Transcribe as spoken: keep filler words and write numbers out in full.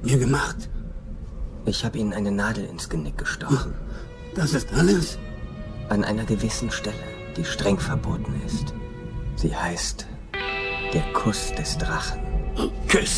mir gemacht? Ich habe Ihnen eine Nadel ins Genick gestochen. Das ist alles? An einer gewissen Stelle, die streng verboten ist. Sie heißt der Kuss des Drachen. Küss